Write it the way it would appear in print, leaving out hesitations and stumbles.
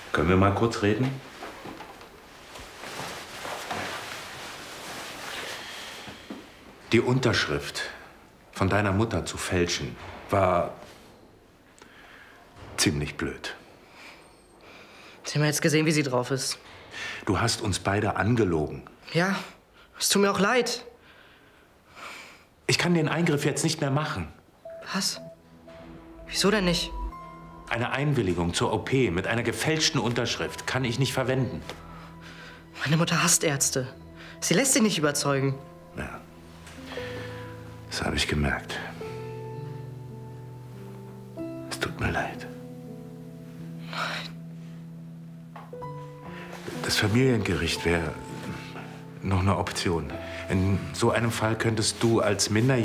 Können wir mal kurz reden? Die Unterschrift von deiner Mutter zu fälschen war ziemlich blöd. Sie haben jetzt gesehen, wie sie drauf ist. Du hast uns beide angelogen. Ja, es tut mir auch leid. Ich kann den Eingriff jetzt nicht mehr machen. Was? Wieso denn nicht? Eine Einwilligung zur OP mit einer gefälschten Unterschrift kann ich nicht verwenden. Meine Mutter hasst Ärzte. Sie lässt sich nicht überzeugen. Ja, das habe ich gemerkt. Es tut mir leid. Das Familiengericht wäre noch eine Option. In so einem Fall könntest du als